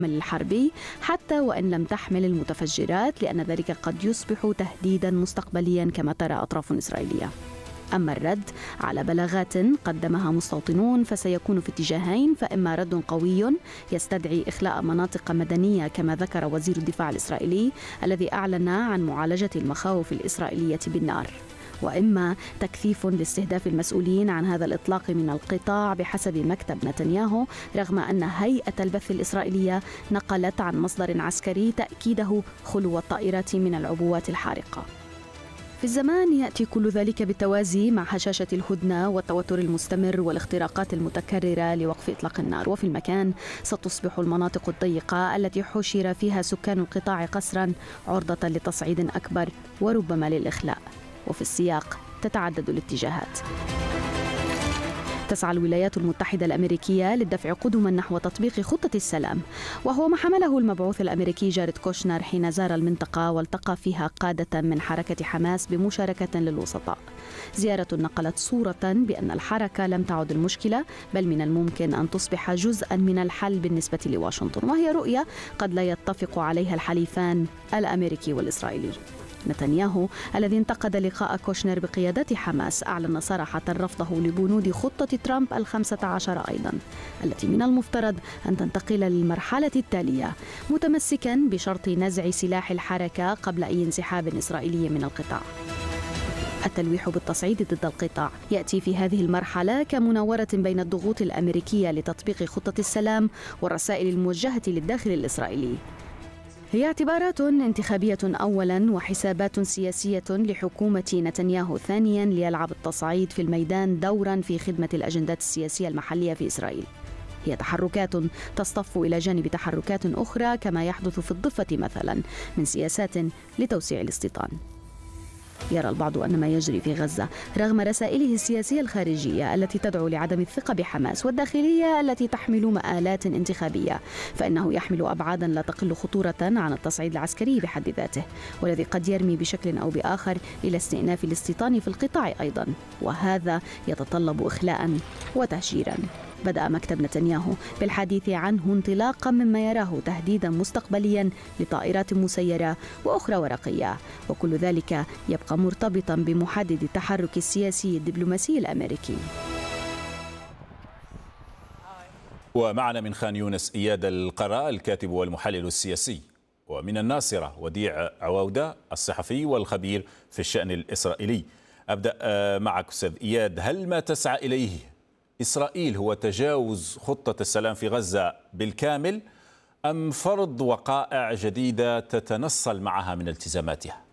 الحربي حتى وإن لم تحمل المتفجرات، لأن ذلك قد يصبح تهديدا مستقبليا كما ترى أطراف إسرائيلية. أما الرد على بلاغات قدمها مستوطنون فسيكون في اتجاهين، فإما رد قوي يستدعي إخلاء مناطق مدنية كما ذكر وزير الدفاع الإسرائيلي الذي أعلن عن معالجة المخاوف الإسرائيلية بالنار، وإما تكثيف لاستهداف المسؤولين عن هذا الإطلاق من القطاع بحسب مكتب نتنياهو، رغم أن هيئة البث الإسرائيلية نقلت عن مصدر عسكري تأكيده خلو الطائرات من العبوات الحارقة. في الزمان يأتي كل ذلك بالتوازي مع هشاشة الهدنة والتوتر المستمر والاختراقات المتكررة لوقف إطلاق النار، وفي المكان ستصبح المناطق الضيقة التي حشر فيها سكان القطاع قسرا عرضة لتصعيد أكبر وربما للإخلاء، وفي السياق تتعدد الاتجاهات. تسعى الولايات المتحدة الأمريكية للدفع قدما نحو تطبيق خطة السلام، وهو ما حمله المبعوث الأمريكي جاريد كوشنر حين زار المنطقة والتقى فيها قادة من حركة حماس بمشاركة للوسطاء. زيارة نقلت صورة بأن الحركة لم تعد المشكلة، بل من الممكن أن تصبح جزءا من الحل بالنسبة لواشنطن، وهي رؤية قد لا يتفق عليها الحليفان الأمريكي والإسرائيلي. نتنياهو الذي انتقد لقاء كوشنر بقيادة حماس أعلن صراحة رفضه لبنود خطة ترامب ال15 أيضا، التي من المفترض أن تنتقل للمرحلة التالية، متمسكا بشرط نزع سلاح الحركة قبل أي انسحاب إسرائيلي من القطاع. التلويح بالتصعيد ضد القطاع يأتي في هذه المرحلة كمناورة بين الضغوط الأمريكية لتطبيق خطة السلام والرسائل الموجهة للداخل الإسرائيلي. هي اعتبارات انتخابية أولا وحسابات سياسية لحكومة نتنياهو ثانيا ليلعب التصعيد في الميدان دورا في خدمة الأجندات السياسية المحلية في إسرائيل. هي تحركات تصطف إلى جانب تحركات أخرى كما يحدث في الضفة مثلا من سياسات لتوسيع الاستيطان. يرى البعض أن ما يجري في غزة رغم رسائله السياسية الخارجية التي تدعو لعدم الثقة بحماس والداخلية التي تحمل مآلات انتخابية، فإنه يحمل أبعادا لا تقل خطورة عن التصعيد العسكري بحد ذاته، والذي قد يرمي بشكل أو بآخر إلى استئناف الاستيطان في القطاع أيضا، وهذا يتطلب إخلاء وتهجيرا. بدأ مكتب نتنياهو بالحديث عنه انطلاقا مما يراه تهديدا مستقبليا لطائرات مسيرة وأخرى ورقية، وكل ذلك يبقى مرتبطا بمحدد التحرك السياسي الدبلوماسي الأمريكي. ومعنا من خان يونس إياد القراء الكاتب والمحلل السياسي، ومن الناصرة وديع عواودة الصحفي والخبير في الشأن الإسرائيلي. أبدأ معك أستاذ إياد، هل ما تسعى إليه إسرائيل هو تجاوز خطة السلام في غزة بالكامل، أم فرض وقائع جديدة تتنصل معها من التزاماتها؟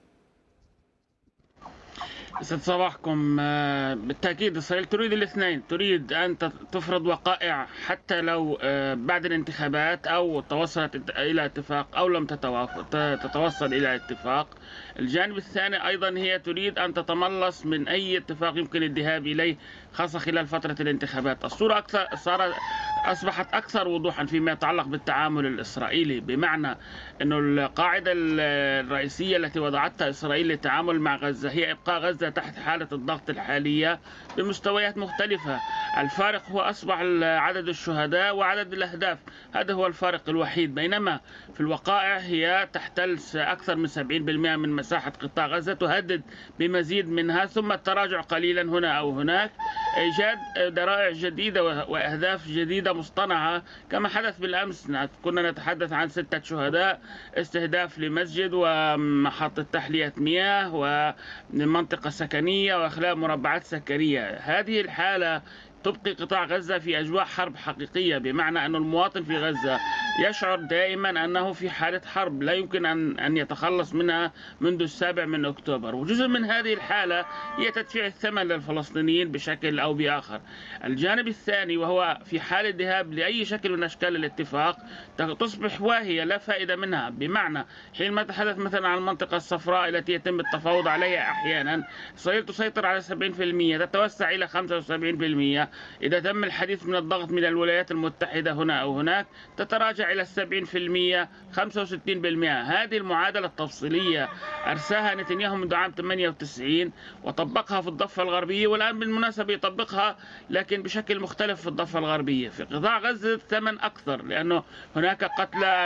يسعد صباحكم. بالتأكيد إسرائيل تريد الاثنين، تريد أن تفرض وقائع حتى لو بعد الانتخابات أو توصلت إلى اتفاق أو لم تتوصل إلى اتفاق. الجانب الثاني أيضا هي تريد أن تتملص من أي اتفاق يمكن الذهاب إليه، خاصة خلال فترة الانتخابات. الصورة أصبحت أكثر وضوحا فيما يتعلق بالتعامل الإسرائيلي، بمعنى أن القاعدة الرئيسية التي وضعتها إسرائيل للتعامل مع غزة هي إبقاء غزة تحت حالة الضغط الحالية بمستويات مختلفة. الفارق هو أصبح عدد الشهداء وعدد الأهداف، هذا هو الفارق الوحيد، بينما في الوقائع هي تحتل أكثر من 70% من مساحة قطاع غزة، تهدد بمزيد منها، ثم التراجع قليلا هنا أو هناك، إيجاد ذرائع جديدة وأهداف جديدة مصطنعة كما حدث بالأمس. كنا نتحدث عن 6 شهداء، استهداف لمسجد ومحطة تحلية مياه ومنطقة سكنية وإخلاء مربعات سكرية. هذه الحالة تبقي قطاع غزة في أجواء حرب حقيقية، بمعنى أن المواطن في غزة يشعر دائما أنه في حالة حرب لا يمكن أن يتخلص منها منذ 7 أكتوبر، وجزء من هذه الحالة هي تدفيع الثمن للفلسطينيين بشكل أو بآخر. الجانب الثاني وهو في حال الذهاب لأي شكل من أشكال الاتفاق تصبح واهية لا فائدة منها، بمعنى حينما نتحدث مثلا عن المنطقة الصفراء التي يتم التفاوض عليها أحيانا، إسرائيل تسيطر على 70%، تتوسع إلى 75%. إذا تم الحديث من الضغط من الولايات المتحدة هنا أو هناك تتراجع إلى 70%، 65%. هذه المعادلة التفصيلية أرساها نتنياهو منذ عام 98 وطبقها في الضفة الغربية، والآن بالمناسبة يطبقها لكن بشكل مختلف في الضفة الغربية. في قطاع غزة الثمن أكثر، لأنه هناك قتلى